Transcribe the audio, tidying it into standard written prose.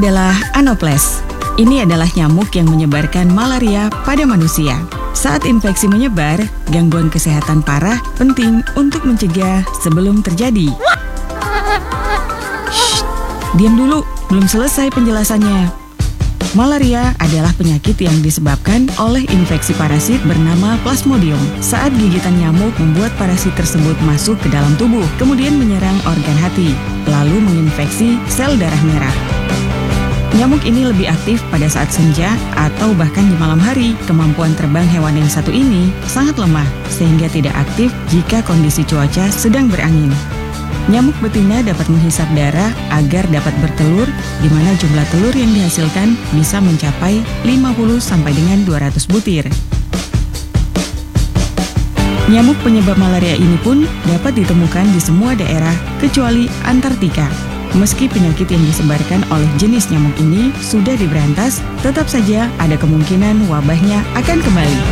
adalah Anopheles. Ini adalah nyamuk yang menyebarkan malaria pada manusia. Saat infeksi menyebar, gangguan kesehatan parah penting untuk mencegah sebelum terjadi. Shh, diam dulu, belum selesai penjelasannya. Malaria adalah penyakit yang disebabkan oleh infeksi parasit bernama Plasmodium. Saat gigitan nyamuk membuat parasit tersebut masuk ke dalam tubuh, kemudian menyerang organ hati, lalu menginfeksi sel darah merah. Nyamuk ini lebih aktif pada saat senja atau bahkan di malam hari. Kemampuan terbang hewan yang satu ini sangat lemah, sehingga tidak aktif jika kondisi cuaca sedang berangin. Nyamuk betina dapat menghisap darah agar dapat bertelur, di mana jumlah telur yang dihasilkan bisa mencapai 50 sampai dengan 200 butir. Nyamuk penyebab malaria ini pun dapat ditemukan di semua daerah kecuali Antartika. Meski penyakit yang disebarkan oleh jenis nyamuk ini sudah diberantas, tetap saja ada kemungkinan wabahnya akan kembali.